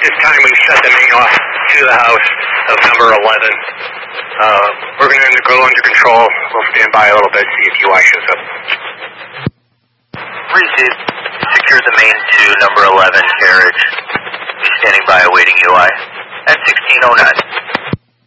this time we've shut the main off to the house of number 11. We're going to go under control. We'll stand by a little bit, see if UI shows up. Receive. Secure the main to number 11 carriage. Be standing by awaiting UI at 1609.